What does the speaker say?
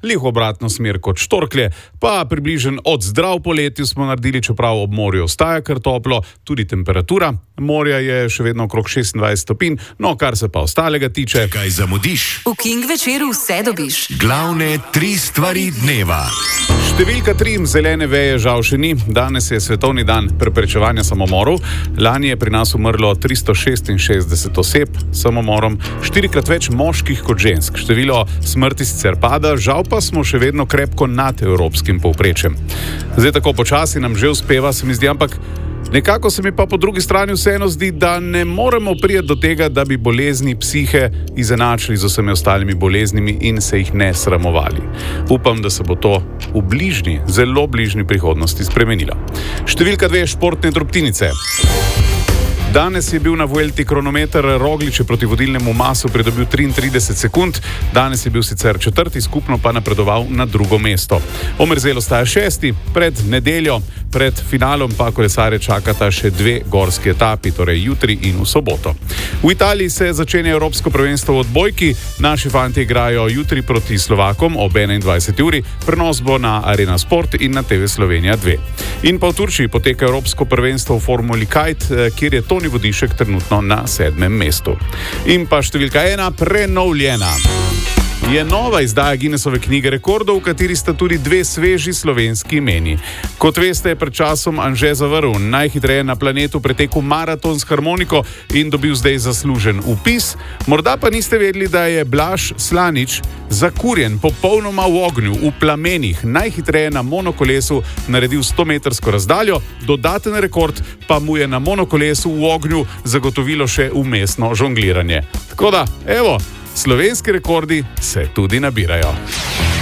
lih obratno smer kot štorklje, pa približen odzdrav poletju smo naredili, čeprav ob morju ostaja kar toplo, tudi temperatura morja je še vedno okrog 26 stopinj, no kar se pa ostalega tiče. Kaj zamudiš? V King večeru vse dobiš. Glavne 3 stvari dneva. Številka 3, zelene veje žal še ni. Danes je svetovni dan preprečevanja samomorov. Lani je pri nas umrlo 366 oseb s samomorom, 4-krat več moških kot žensk. Število smrti sicer pada, žal pa smo še vedno krepko nad evropskim povprečjem. Zdaj tako počasi nam že uspeva, se mi zdi, ampak nekako se mi pa po drugi strani vseeno zdi, da ne moremo priti do tega, da bi bolezni psihe izenačili z vsemi ostalimi boleznimi in se jih ne sramovali. Upam, da se bo to v bližnji, zelo bližnji prihodnosti spremenilo. Številka 2, športne drobtinice. Danes je bil na Vuelti kronometer, Roglič je proti vodilnemu Masu pridobil 33 sekund, danes je bil sicer 4., skupno pa napredoval na 2. mesto. Omerzel ostaja 6., pred nedeljo, pred finalom pa kolesarje čakata še 2 gorski etapi, torej jutri in v soboto. V Italiji se začenja Evropsko prvenstvo v odbojki, naši fantje igrajo jutri proti Slovakom ob 21. uri, prenos bo na Arena Sport in na TV Slovenija 2. In pa v Turčiji poteka Evropsko prvenstvo v Formuli Kite, kjer je Toni Vodišek trenutno na 7. mestu. In pa številka 1, prenovljena. Je nova izdaja Guinnessove knjige rekordov, v kateri sta tudi 2 sveži slovenski imeni. Kot veste, je pred časom Anže Zavrl najhitreje na planetu pretekel maraton s harmoniko in dobil zdaj zaslužen vpis. Morda pa niste vedeli, da je Blaž Slanič zakurjen, popolnoma v ognju, v plamenih, najhitreje na monokolesu naredil 100-metrsko razdaljo, dodaten rekord pa mu je na monokolesu v ognju zagotovilo še vmesno žongliranje. Tako da, evo, slovenski rekordi se tudi nabirajo.